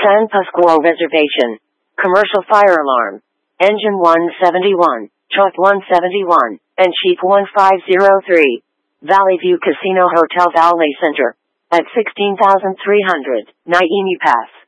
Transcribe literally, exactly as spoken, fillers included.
San Pasqual Reservation. Commercial fire alarm. Engine one seventy-one, Truck one seventy-one, and Chief one five zero three. Valley View Casino Hotel Valley Center. At sixteen thousand three hundred, Naimi Pass.